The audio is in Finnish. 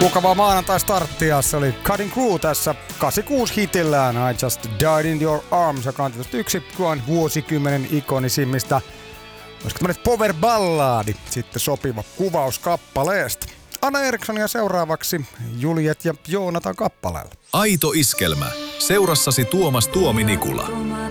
Mukavaa maanantai-starttia. Se oli Cutting Crew tässä 86 hitillään I Just Died in Your Arms, joka on tietysti yksi vuosikymmenen ikonisimmista, olisiko tämmönen power balladi, sitten sopiva kuvaus kappaleesta. Anna Erikssonia seuraavaksi Juliet ja Joonatan kappaleella. Aito iskelmä. Seurassasi Tuomas Tuomi Nikula.